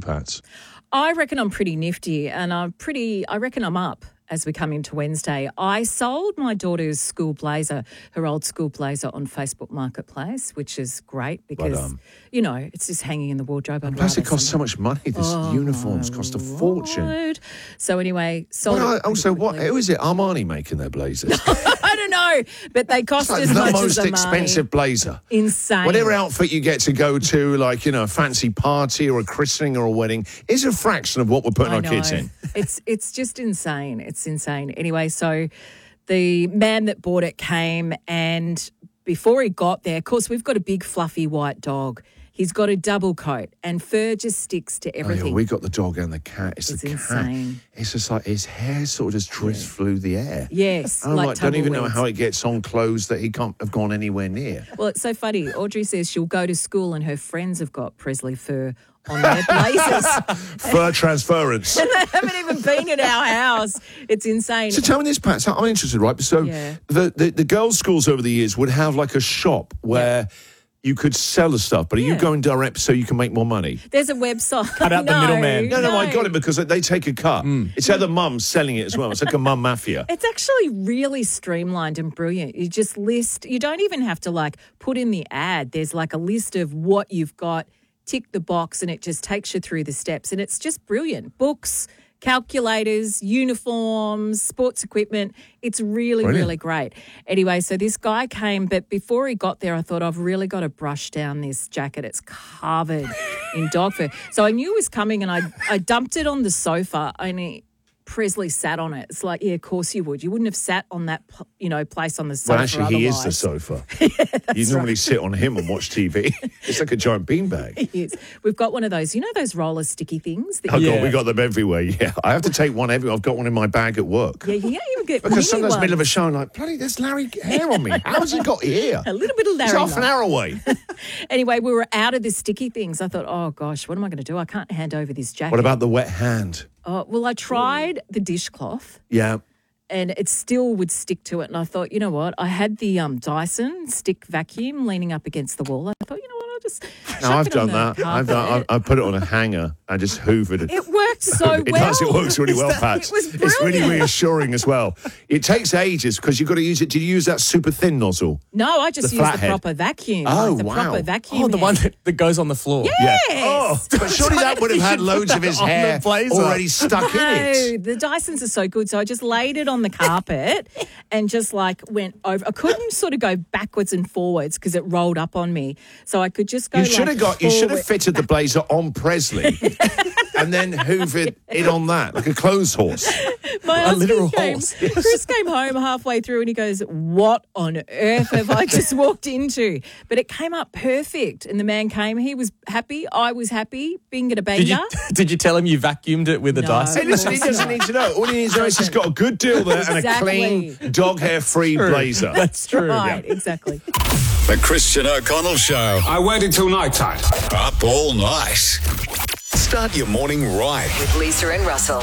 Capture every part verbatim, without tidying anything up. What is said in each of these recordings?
Pats? I reckon I'm pretty nifty, and I'm pretty, I reckon I'm up as we come into Wednesday. I sold my daughter's school blazer, her old school blazer, on Facebook Marketplace, which is great because, um, you know, it's just hanging in the wardrobe. And plus, it costs so much money. This Oh, uniforms cost a fortune. Lord. So anyway, sold Well, it I- also, what? quickly. Who is it? Armani making their blazers? I don't know, but they cost It's like as the much most as the expensive blazer. Insane. Whatever outfit you get to go to, like, you know, a fancy party or a christening or a wedding, is a fraction of what we're putting I our know. kids in. It's it's just insane. It's insane. Anyway, so the man that bought it came, and before he got there, of course, we've got a big fluffy white dog. He's got a double coat, and fur just sticks to Oh, everything. yeah, we got the dog and the cat. It's, It's the insane. cat. It's just like his hair sort of just drifts through the air. Yes, And I'm like like, don't even know tumbleweeds. how it gets on clothes that he can't have gone anywhere near. Well, it's so funny. Audrey says she'll go to school and her friends have got Presley fur on their blazers. Fur transference. They haven't even been in our house. It's insane. So tell me this, Pat. So I'm interested, right? So Yeah. the, the, the girls' schools over the years would have like a shop where you could sell the stuff, but are you Yeah. going direct so you can make more money? There's a website. Cut out the No, middleman. No, no, I got it because they take a cut. It's how the mum's selling it as well. It's like a mum mafia. It's actually really streamlined and brilliant. You just list, you don't even have to like put in the ad. There's like a list of what you've got, tick the box, and it just takes you through the steps. And it's just brilliant. Books, calculators, uniforms, sports equipment. It's really, Brilliant. really great. Anyway, so this guy came, but before he got there, I thought, I've really got to brush down this jacket. It's covered in dog fur. So I knew he was coming, and I, I dumped it on the sofa, only Presley sat on it. It's like, yeah, of course you would. You wouldn't have sat on that, you know, place on the sofa. Well, actually, he is the otherwise. sofa. You normally sit on him and watch T V. It's like a giant beanbag. Yes. We've got one of those, you know, those roller sticky things. That Oh, you, God, Yeah. we got them everywhere, yeah. I have to take one everywhere. I've got one in my bag at work. yeah, you even get Because mini sometimes ones. middle of a show, I'm like, bloody, there's Larry hair on me. How's he got here? A little bit of He's Larry. half an Love. hour away. Anyway, we were out of the sticky things. I thought, oh gosh, what am I going to do? I can't hand over this jacket. What about the wet hand? Oh, well, I tried the dishcloth, Yeah. and it still would stick to it. And I thought, you know what? I had the um, Dyson stick vacuum leaning up against the wall. I thought, you know what? I'll just. No, chuck I've it on done the that. I've done. carpet. I, I put it on a hanger. I just hoovered it. It worked so It well. does. It works really well, Pat. It was It's really brilliant. reassuring as well. It takes ages because you've got to use it. Did you use that super thin nozzle? No, I just The used the flathead. proper vacuum. Oh, like the wow. proper vacuum. Oh, the head. one that, that goes on the floor. Yeah. Yes. Oh, but surely that would have had loads of his On the hair blazer. already stuck in it. No, the Dysons are so good. So I just laid it on the carpet and just like went over. I couldn't sort of go backwards and forwards because it rolled up on me. So I could just go. You should like have got. You should have forward. fitted the blazer on Presley, and then hoovered it on that like a clothes horse. My A husband literal came, horse. Chris came home halfway through and he goes, "What on earth have I just walked into?" But it came up perfect. And the man came. He was happy. I was happy. Binga da Did you, banga. did you tell him you vacuumed it with a No. Dyson? Hey, listen, he doesn't need to know. All he needs to know is he's got a good deal there and a Exactly. clean dog hair free blazer. That's true. Right, exactly. The Christian O'Connell Show. I waited till night time. Up all night. Start your morning right. With Lisa and Russell.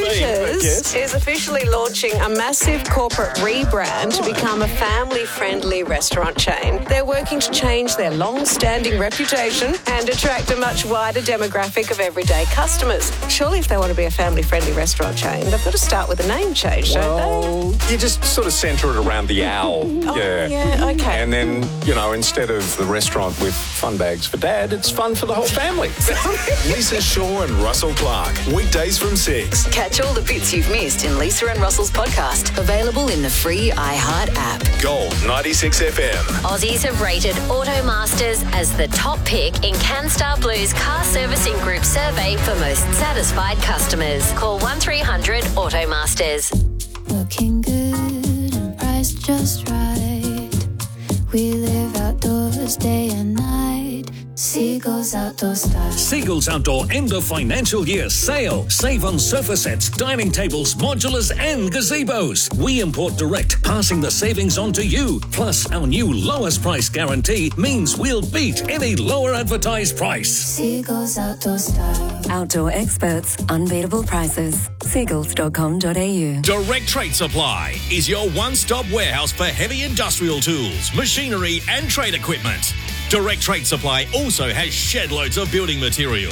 Hooters is officially launching a massive corporate rebrand to become a family-friendly restaurant chain. They're working to change their long-standing reputation and attract a much wider demographic of everyday customers. Surely if they want to be a family-friendly restaurant chain, they've got to start with a name change, don't Well, you just sort of centre it around the owl. Oh, yeah. yeah, okay. And then, you know, instead of the restaurant with fun bags for dad, it's fun for the whole family. Lisa Shaw and Russell Clark. Weekdays from six. Catch all the bits you've missed in Lisa and Russell's podcast. Available in the free iHeart app. Gold ninety-six F M. Aussies have rated Automasters as the top pick in CanStar Blue's car servicing group survey for most satisfied customers. Call one three hundred Automasters. Looking good and priced just right. We live outdoors day and night. Seagulls Outdoor Style. Seagulls Outdoor end of financial year sale. Save on sofa sets, dining tables, modulars and gazebos. We import direct, passing the savings on to you. Plus, our new lowest price guarantee means we'll beat any lower advertised price. Seagulls Outdoor Style. Outdoor experts, unbeatable prices. seagulls dot com dot a u. Direct Trade Supply is your one-stop warehouse for heavy industrial tools, machinery and trade equipment. Direct Trade Supply also has shed loads of building materials.